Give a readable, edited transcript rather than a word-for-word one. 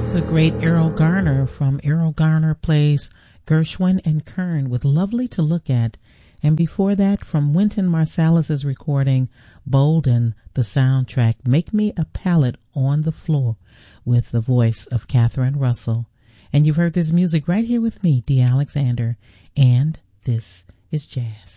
The great Errol Garner from Errol Garner Plays Gershwin and Kern with Lovely to Look At. And before that, from Wynton Marsalis' recording, Bolden, the soundtrack, Make Me a Pallet on the Floor, with the voice of Catherine Russell. And you've heard this music right here with me, Dee Alexander, and this is Jazz.